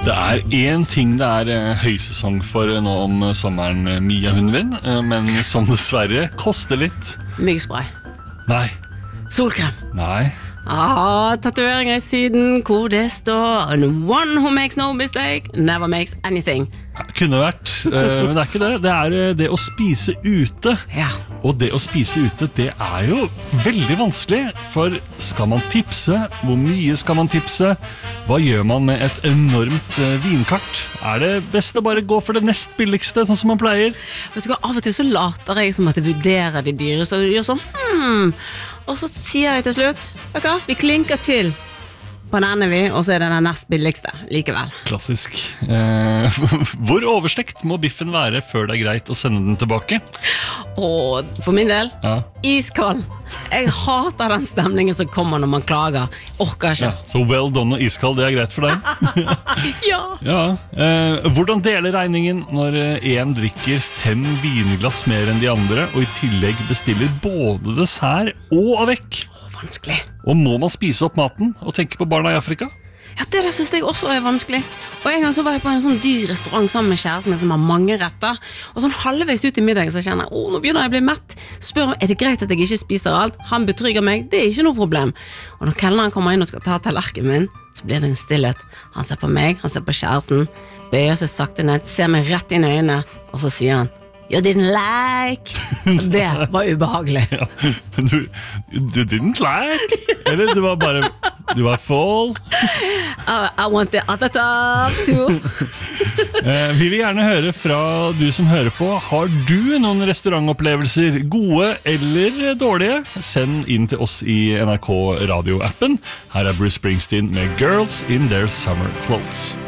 Det en ting det høysesong for nå om sommeren, Mia, hunden min, men som dessverre koster litt. Myggspray. Nei. Solkrem. Nei. Tatoveringer I syden, hvor det står "And one who makes no mistake never makes anything." Kunne vært, men det ikke det. Det det å spise ute. Ja. Og det å spise ute, det jo veldig vanskelig. For skal man tipse? Hvor mye skal man tipse? Hva gjør man med et enormt vinkart? Det best å bare gå for det nest billigste, sånn som man pleier? Vet du hva, av og til så later jeg som at jeg vurderer de dyreste, og gjør sånn, og så sier jeg til slutt, vet du hva, vi klinker til. På den vi, og så det den nest billigste, likevel. Klassisk. Hvor overstekt må biffen være før det greit å sende den tilbake? Og for min del, ja. Iskald. Jeg hater den stemningen som kommer når man klager. Orker ikke. Ja, så well done og iskald, det greit for deg? Ja. Ja. Hvordan deler regningen når en drikker 5 vinglass mer enn de andre, og I tillegg bestiller både dessert og avec? Vanskelig. Og må man spise opp maten og tenke på barna I Afrika? Ja, det synes jeg også vanskelig. Og en gang så var jeg på en sånn dyr restaurant sammen med kjæresten min som har mange retter. Og sånn halvveis ut I middagen så kjenner jeg, nå begynner jeg å bli mett. Spør om, det greit at jeg ikke spiser alt? Han betrygger meg, det ikke noe problem. Og når kelneren kommer inn og skal ta tallerkenen min, så blir det en stillhet. Han ser på meg, han ser på kjæresten, bøyer seg sakte ned, ser meg rett inn I øynene, og så sier han, "You didn't like." Det var ubehagelig. Ja, men du didn't like? Eller du var bare, du var full? I want the other top too. Vi vil gjerne høre fra du som hører på. Har du noen restaurantopplevelser, gode eller dårlige? Send inn til oss I NRK Radio-appen. Her Bruce Springsteen med Girls in Their Summer Clothes.